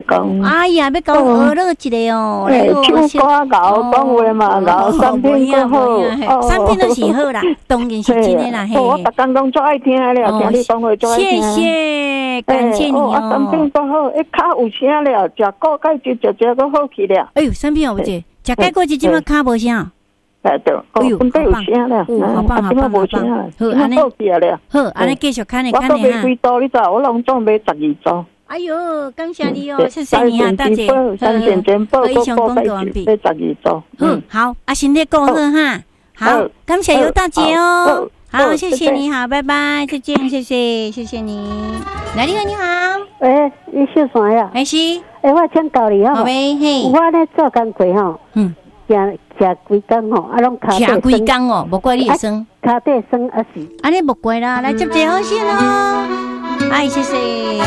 讲。 哎呀，要讲学了一个哦， 唱歌咬讲话嘛，咬三品都好， 三品都是好啦，当然是真的啦。 我逐工拢最爱听了，听你讲话最爱听。 谢谢，感谢你哦。 三品都好，脚有声了，食果钙就食都好去了。 哎呦，三品有不这？食钙果就即马脚无声。 对，哎呦，好棒！ 好棒，好棒，好棒！好，安尼好去了。 好，安尼继续看你看你我买几组，你知道？我拢总买12组。 哎呦，感谢你哦，谢谢你啊，大姐。 3件全部以上工作完毕。 买12组。 好，身体顾好哈。好，感谢尤大姐哦。好，谢谢你好，拜拜，再见，谢谢你。来，你好，你好。 你姓啥呀？ 是。 我请教你哈。 好呗，嘿。 我咧做工课吼。食几工吼，拢脚底酸。 食几工哦，无怪你会酸。 脚底酸是。 安尼无怪啦，来接一个好先哦。谢谢。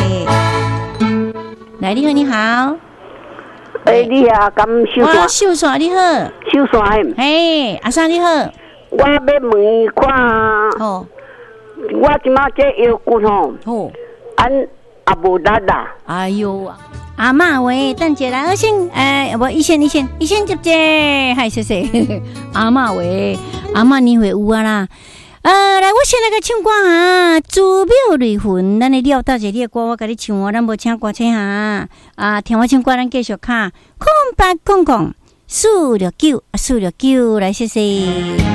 来，你好，你好。 你啊，敢秀山？秀山你好。 秀山。 嘿，阿三你好。 我要问看。 好。 我即马这腰骨吼。 好。 也无力啦。 哎呦。阿嬷喂，等一下，我先我一线接接，嗨，谢谢。阿嬷喂，阿嬷你会有啊啦。来，我先来个唱歌哈，《祖庙离魂》，咱的了大姐你的歌，我甲你唱哦，咱无请歌星哈。听我唱歌，咱继续卡，空白空空，469，469，来谢谢。